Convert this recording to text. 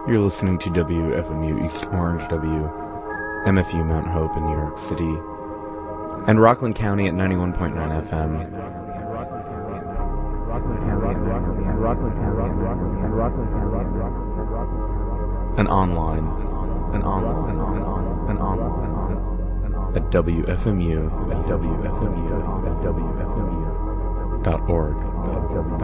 You're listening to WFMU East Orange, WMFU Mount Hope in New York City, and Rockland County at 91.9 FM. And online at WFMU.org.